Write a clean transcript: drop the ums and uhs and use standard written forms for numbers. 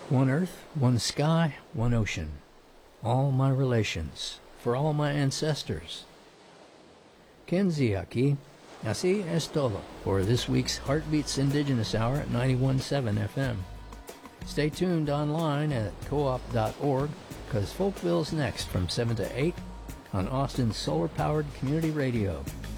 One earth, one sky, one ocean. All my relations, for all my ancestors. Kenzie aquí. Así es todo for this week's Heartbeats Indigenous Hour at 91.7 FM. Stay tuned online at coop.org because Folkville's next from 7 to 8 on Austin's solar-powered community radio.